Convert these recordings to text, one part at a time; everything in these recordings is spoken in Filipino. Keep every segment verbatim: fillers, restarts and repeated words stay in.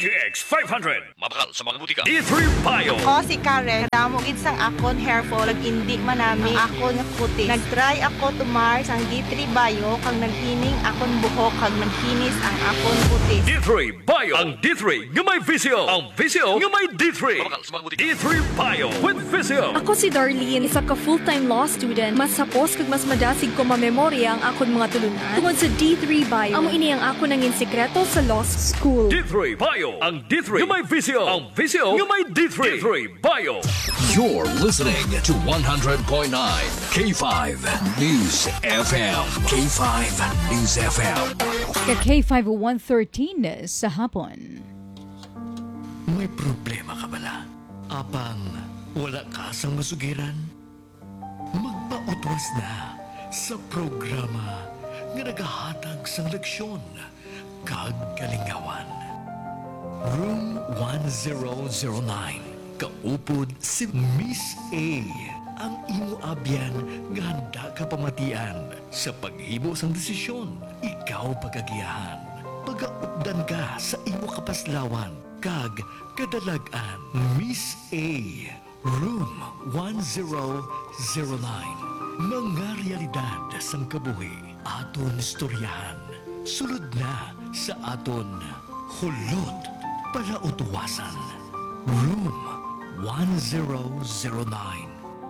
T X five hundred. Mabakal sa mga butika. D three Bio. O si Karen, damo gid sang akon hair fall, indi manami akon nga kutis. Nagtry ako tumar sang D three Bio kag naghining akon buhok kag naghinis ang akon kutis. D three Bio. Ang D three nga may Visio. Ang Visio nga may D three. Mabakal sa mga butika. D three Bio with Visio. Ako si Darlene, isa ka full-time law student. Mas sapos kag mas madasig ko mamemorya ang akon mga tulunan. Tungod sa D three Bio, amo ini ang ako nangin sikreto sa law school. D three Bio. Ang D three nga may Visio. Ang Visio nga may D three. D three Bio. You're listening to one hundred point nine K five News F M. K five News F M. Ka K five one thirteen sa hapon. May problema ka bala? Apang wala ka sang masugiran? Magpautwas na sa programa nga nagahatag sang leksyon kag kalingawan. Room one thousand nine. Kaupod si Miss A. Ang imo abyan nga handa ka pamatian sa paghimo sang desisyon. Ikaw pagagiyahan. Pagaupdan ka sa imo kapaslawan kag kadalagan. Miss A. Room one thousand nine. Mga realidad sang kabuhi aton istoryahan. Sulod na sa aton hulot palautuwasan. Room one thousand nine.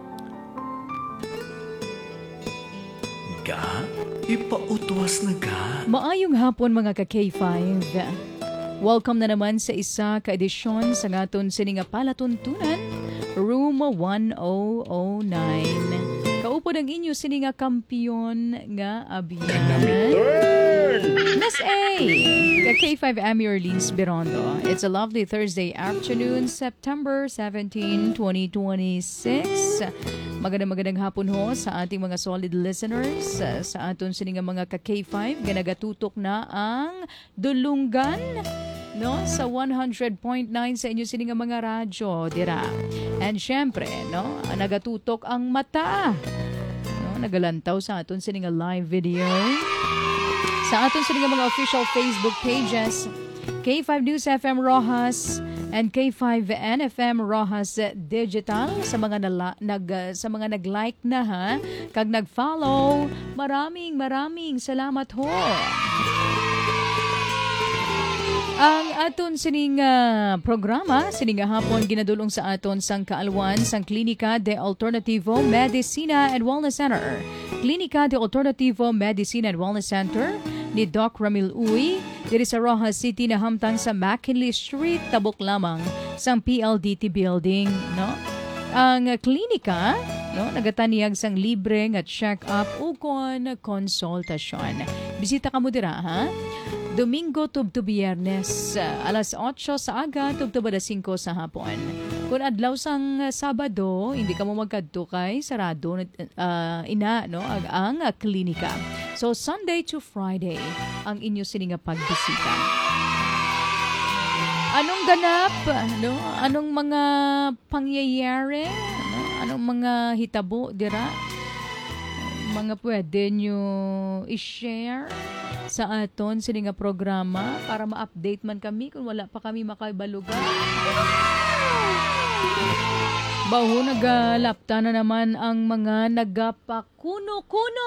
Ga, ipautuwas na ga. Maayong hapon mga ka K five. Welcome na naman sa isa ka edisyon sa ngaton sini nga palatuntunan, Room one thousand nine. Kaupod ang inyo sini nga kampiyon nga abiyan. Miss A, ka K five Amy Orleans Birondo. It's a lovely Thursday afternoon, September seventeenth, twenty twenty-six. Magandang magandang hapon ho sa ating mga solid listeners uh, sa aton sini nga mga ka K five nga nagatutok na ang dulunggan no sa one hundred point nine sa inyo sini nga mga radyo dira. And syempre no nagatutok ang mata. No nagalantaw sa aton sini nga live video. Sa aton sa mga official Facebook pages, K five News F M Rojas and K five N F M Rojas Digital, sa mga nala, nag sa mga nag-like na ha, kag nag-follow, maraming maraming salamat ho. Ang aton sining uh, programa, sining hapon ginadulong sa aton sang kaalwan sang Klinika de Alternativo Medicina and Wellness Center. Klinika de Alternativo Medicina and Wellness Center ni Doc Ramil Uy diri sa Rojas City na hamtang sa McKinley Street, tabok lamang sang P L D T building, no? Ang uh, klinika, no, nagataniyag sang libre nga check-up ukon konsultasyon. Bisita ka mo dira, ha? Domingo tubto Biyernes, uh, alas otso sa aga tubto alas singko sa hapon. Kung adlaw sang uh, Sabado, hindi ka mo magkadto kay sarado uh, ina no ang, ang uh, klinika. So Sunday to Friday ang inyo sininga pagbisita. Anong ganap, no? Anong mga pangyayari, no? Anong mga hitabo dira? Mga pwede nyo i-share sa aton sini nga programa para ma-update man kami kung wala pa kami makaibalugan. Baho nagalapta na naman ang mga nagapakuno-kuno.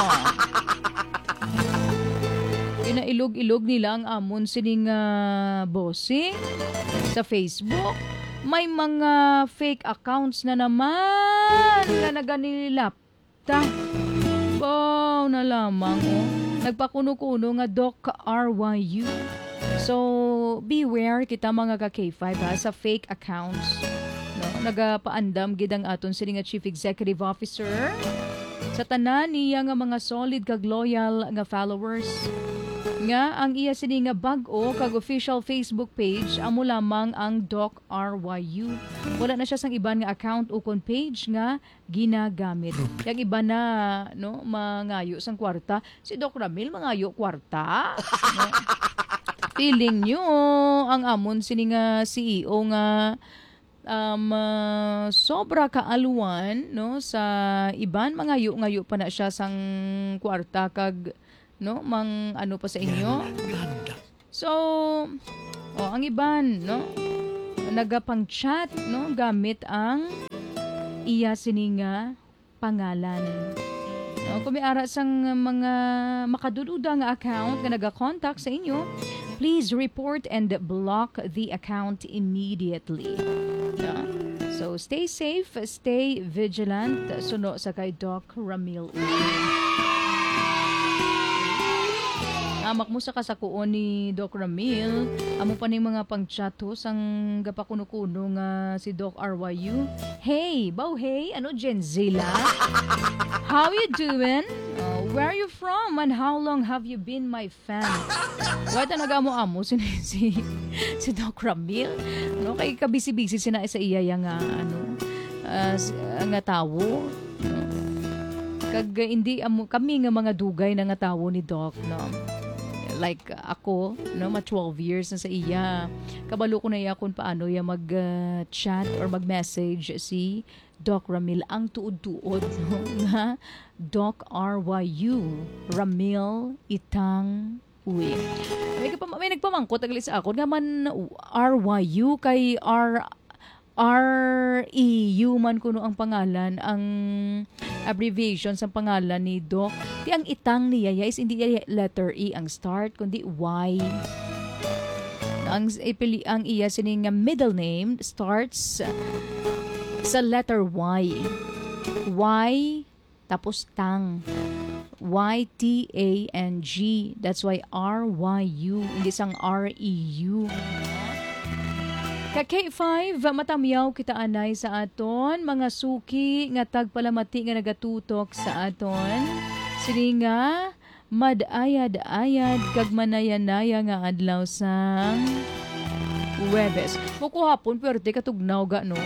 Inailog-ilog nila ang amon sining uh, bossing sa Facebook. May mga fake accounts na naman na naganilapta. Wow, na lamang oh. Nagpakuno-kuno nga Doc R Y U. So, beware kita mga ka K five ha, sa fake accounts. No, nagapaandam gid ang aton sini nga Chief Executive Officer sa tanan niya nga mga solid kag loyal nga followers. Nga ang iya sini nga bag-o kag official Facebook page amo lamang ang Doc R Y U. Wala na siya sang iban nga account o kon page nga ginagamit. Yang iba na no mangayo sang kwarta, si Doc Ramil mangayo kwarta. No? Feeling nyo ang amon sini nga C E O nga um, uh, sobra kaaluan no sa iban mangayo-ngayo pa na siya sang kwarta kag no mang ano pa sa inyo. So, oh, ang iban, no? Nagapang chat, no? Gamit ang iya sininga pangalan. No, kung may ara sang mga makadududa nga account nga naga-contact sa inyo, please report and block the account immediately. No? So, stay safe, stay vigilant. Suno sa kay Doc Ramil Uy. Amak mo sa kasakuon ni Doc Ramil, amo pa ning mga pang-chat sang gapakuno-kuno nga si Doc R Y U. Hey, bow hey, ano Gen Zilla? How you doing? Uh, where are you from and how long have you been my fan? Wala na nag-amo-amo si, si, si Doc Ramil. No, kay kabisi-bisi sina sa iya nga ano, uh, nga tawo. No? Kag hindi amo kami nga mga dugay na nga tawo ni Doc, no. Like ako, no, ma twelve years na sa iya. Kabalo ko na iya kung paano iya mag-chat uh, or mag-message si Doc Ramil ang tuod-tuod, no, nga Doc R Y U Ramil Itang Uy. May, may nagpamangkot tagali sa ako nga man R Y U kay R R E U man kuno ang pangalan, ang abbreviation sa pangalan ni Doc. Di ang itang niya is hindi letter E ang start kundi Y. Ang ipili ang iya sining middle name starts sa letter Y. Y tapos tang. Y T A N G. That's why R Y U hindi sang R E U. Ka K five, matamyaw kita anay sa aton, mga suki nga tagpalamati nga nagatutok sa aton. Sini nga, madayad-ayad kag manayanaya nga adlaw sang Huwebes. Muko hapon, pwerte katugnaw ga, no?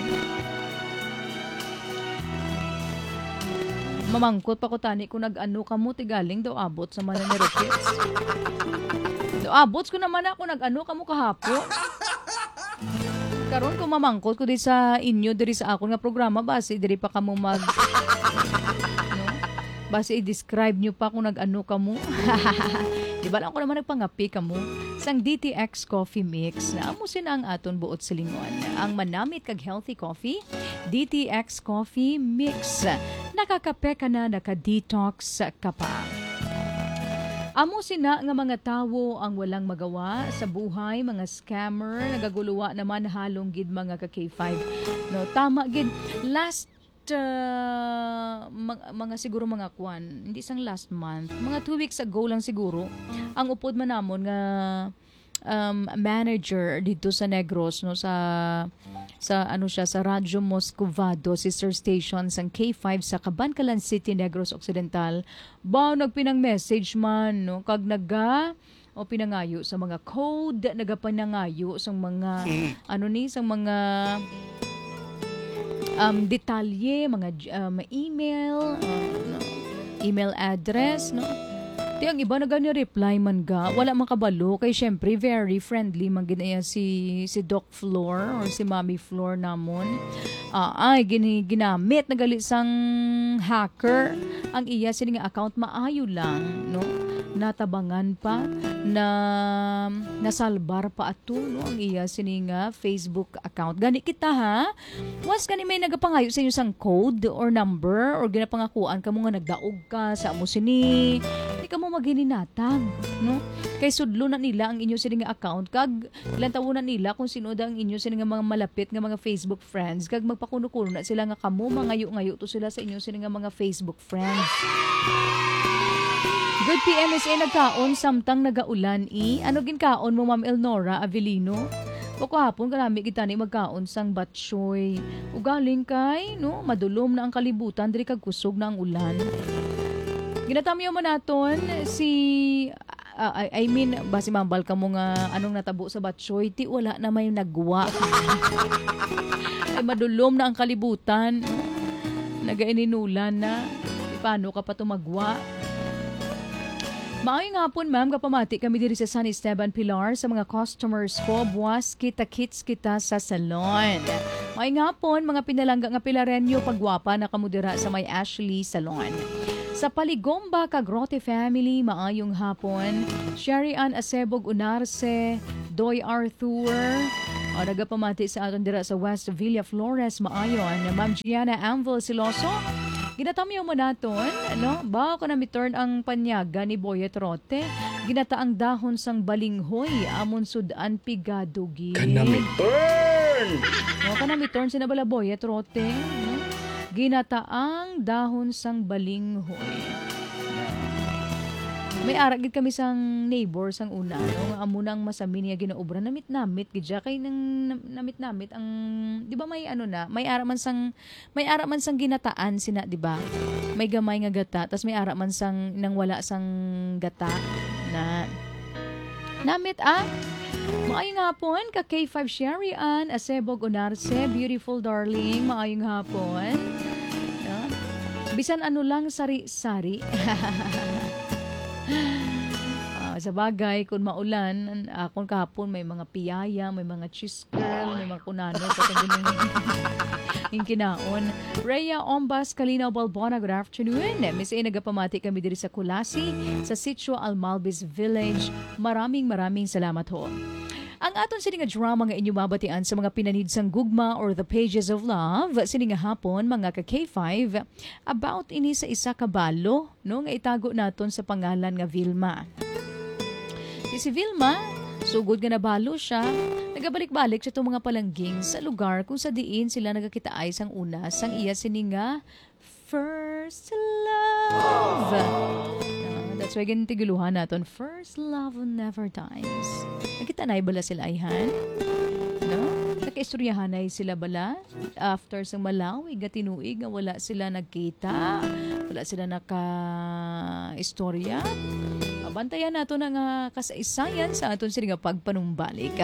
Mamangkot pa ko tani kung nag-ano ka mo, tigaling daw abot sa mananirokits. Daw abot ko naman ako, nag-ano ka mo kahapon. Karon ko mamangkot ko di sa inyo diri sa ako nga programa base diri pa kamo mag no? Base i-describe nyo pa kung nag-ano kamo. Di ba lang ko naman nagpangapi kamo sang D T X Coffee Mix na amo sina ang aton buot silingon. Ang manamit kag healthy coffee, D T X Coffee Mix. Nakakape ka na, naka-detox ka pa. Amo sina nga mga tawo ang walang magawa sa buhay, mga scammer, nagaguluwa naman halong gid mga ka K five. No, tama gid. Last uh, mga, mga siguro mga kwan, hindi sang last month, mga two weeks ago lang siguro, ang upod man namon nga um, manager dito sa Negros, no, sa sa ano siya sa Radyo Moscovado, sister station sang K five sa Cabancalan City, Negros Occidental. Ba nagpinang message man, no, kag naga o pinangayo sa mga code, nagapanangayo sa mga ano ni sa mga um, detalye, mga um, email, uh, no, email address, no. Ti ang iba na ganyan reply man ga, wala makabalo kay syempre very friendly man ginaya si si Doc Flor or si Mommy Flor namon. Uh, ay gini, ginamit na gali sang hacker ang iya sini nga account, maayo lang, no. Natabangan pa na nasalbar pa ato, no, ang iya sini nga Facebook account. Gani kita ha. Once gani may nagapangayo sa inyo sang code or number or ginapangakuan kamo nga nagdaog ka sa amo sini, di ka mo magininatag, no? Kay sudlo na nila ang inyo sini nga account kag ilang tawo na nila kung sino da ang inyo sini nga mga malapit nga mga Facebook friends kag magpakuno-kuno na sila nga kamo mangayo-ngayo to sila sa inyo sini nga mga Facebook friends. Good P M S A nagkaon samtang nagaulan i. Ano ginkaon mo Ma'am Elnora Avelino? O kahapon karami kita ni magkaon sang batsoy. Ugaling kay, no, madulom na ang kalibutan diri kag kusog na ang ulan. Ginatamyo mo naton si uh, I, I mean basi mambal ka mo nga anong natabo sa batsoy, ti wala na may nagwa. Ay madulom na ang kalibutan. Nagaininulan na. Paano ka pa tumagwa? Maayong hapon, ma'am. Kapamati kami diri sa San Esteban Pilar sa mga customers ko. Buwas kita-kits kita sa salon. Maayong hapon, mga pinalangga nga Pilarenyo, pagwapa na kamudira sa may Ashley Salon. Sa Paligomba, Kagrote family, maayong hapon. Sherry Ann Acebog Unarce, Doy Arthur, o nagapamati sa aton dira sa West Villa Flores, maayon. Ma'am Gianna Anvil Siloso, ginatamyaw mo naton, ano? Ba ko na mi-turn ang panyaga ni Boyet Rote, ginataang dahon sang balinghoy, amon sudan pigadugi. Kanami-turn! O ka na mi-turn sinabala Boyet Rote, no? Ginataang dahon sang balinghoy. May aragid kami sang neighbor sang una, no? Amo nang masami niya ginaobra namit-namit gidya kay nang namit-namit ang di ba may ano na, may ara man sang may ara man sang ginataan sina, di ba? May gamay nga gata, tas may ara man sang nang wala sang gata na namit ah. Maayong hapon ka K five Sherry Ann Acebog Unarce, beautiful darling, maayong hapon. No? Bisan ano lang sari-sari. Uh, sa bagay, kung maulan, uh, kung kahapon may mga piyaya, may mga cheese girl, may mga kunano, patang yung kinaon. Rhea Ombas, Kalinaw Balbona, good afternoon. Miss A, nagapamati kami diri sa Kulasi, sa Sitio Almalbis Village. Maraming maraming salamat ho. Ang aton sini nga drama nga inyo mabatian sa mga pinanid sang gugma or the pages of love sini nga hapon mga ka K five about ini sa isa ka balo no nga itago naton sa pangalan nga Vilma. Si Vilma sugod nga nabalo siya, nagabalik-balik siya itong mga palangging sa lugar kung sa diin sila nagakitaay sang una sang iya sini nga first love. Uh, that's why ganun tiguluhan naton, first love never dies. Nakita na bala sila ayhan? No? Nakaistoryahan na sila bala after sang Malawi nga tinuig nga wala sila nagkita, wala sila naka-istorya. Bantayan nato na nga kasaysayan sa aton sila nga pagpanumbalik.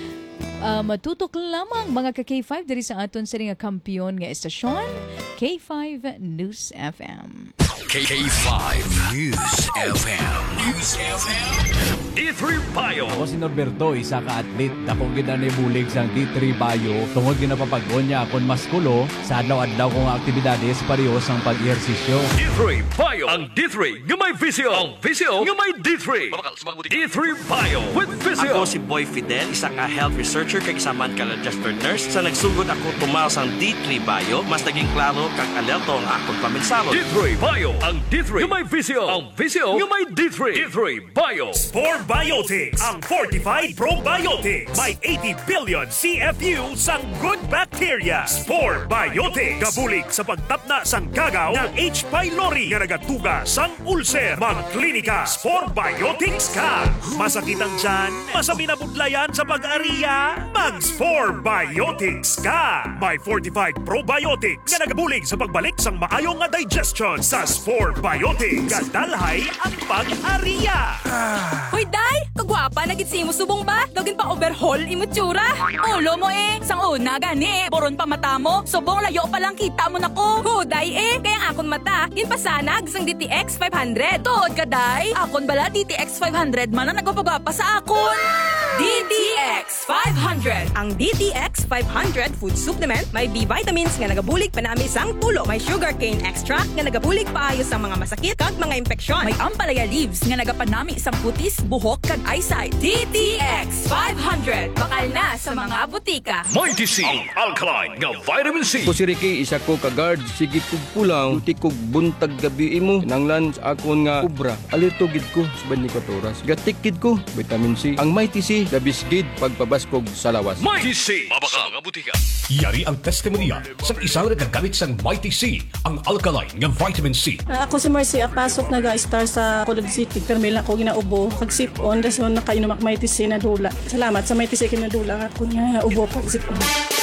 Uh, matutok lamang mga ka K five diri sa aton sila nga kampiyon nga estasyon, K five News F M. K five News F M. News F M. D three Bio. Ako si Norberto, isa ka atlet. Dako gina ni bulig sang D three Bio. Tungod ginapapag-on niya akong maskulo sa adlaw-adlaw kong aktibidades pareho sang pag-ehersisyo. D three Bio. Ang D three nga may visyo. Ang visyo nga may D three. D three Bio with visyo. Ako si Boy Fidel, isa ka health researcher kag isaman ka registered nurse. Sa nagsugod ako tumaw sang D three Bio, mas naging klaro kag alerto ang akong paminsaro. D three Bio. Ang D three nga may visyo. Ang visyo nga may D three. D three Bio. Spore Biotics, ang fortified probiotics. May eighty billion C F U sang good bacteria. Spore Biotics. Gabulig sa pagtapna sang gagaw ng H. pylori nga nagatuga sang ulcer. Magklinika, Spore Biotics ka. Masakit ang tiyan, masabi na budlayan sa pag-ariya, mag-Spore Biotics ka. May fortified probiotics nga nagabulig sa pagbalik sang maayong nga digestion. Sa Spore Biotics, kadalhay ang pag-ariya. Hoy, Day! Kagwapa na gitsi mo subong ba? Dagin pa overhaul imo tsura. Ulo mo eh. Sang una gani. Boron pa mata mo. Subong layo pa lang kita mo nako. Huday eh. Kaya akon mata, ginpasanag sang D T X five hundred. Tuod ka, Day. Akon bala D T X five hundred man ang nagpapagwapa sa akon. D T X five hundred. Ang D T X five hundred food supplement may B vitamins nga nagabulig panami sang tulo. May sugarcane extract nga nagabulig paayos sa mga masakit kag mga infeksyon. May ampalaya leaves nga nagapanami sa putis, buhok kag eyesight. D T X five hundred. Bakal na sa mga butika. Mighty C. Ang alkaline nga vitamin C. Ko si Ricky, isa ko ka-guard. Sige kog pulang, tuti kog buntag gabi imo. Nanglan sa akon nga ubra. Alito gid ko sa twenty-four oras. Gatikid ko, vitamin C. Ang Mighty C, labisgid pagpabaskog sa lawas. Mighty C. Mabaka nga butika. Yari ang testimonya sa isang nagagamit sang Mighty C, ang alkaline nga vitamin C. Uh, ako si Marcy, apasok nag-star sa Colog City. Permila ko ginaubo. Kag-sip-on, daso nakainom ak Mighty C na dula. Salamat sa Mighty C kinadula ako nga ubo pag-sip-on.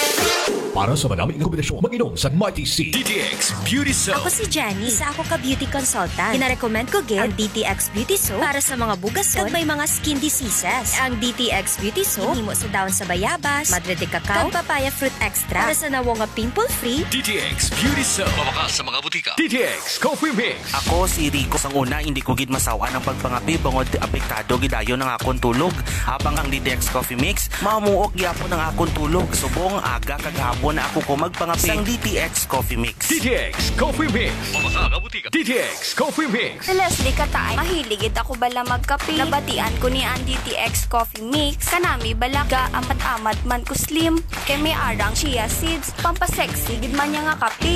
Para sa maraming kombinasyon, mag-inom sa Mighty C. D T X Beauty Soap. Ako si Jenny. Isa ako ka beauty consultant. Gina-recommend ko gid ang D T X Beauty Soap para sa mga bugason kag may mga skin diseases. Ang D T X Beauty Soap himo sa dahon sa bayabas, madre de cacao, kag papaya fruit extra para sa nawo nga pimple-free. D T X Beauty Soap. Mabaka sa mga butika. D T X Coffee Mix. Ako si Rico. Sang una, hindi ko gid masawa ng pagpangapi bangod apektado gidayo ng akong tulog. Habang ang D T X Coffee Mix, mamuok gyapon ng akong tulog. Subong aga kag Abo na ako ko magpangapi sang D T X Coffee Mix. D T X Coffee Mix. D T X Coffee Mix. Si Leslie Katay, mahiligid ako bala magkape. Nabatian ko ni ang D T X Coffee Mix. Kanami bala ga amat-amat man ko slim. Kay may arang chia seeds. Pampasexy, gid man niya nga kape.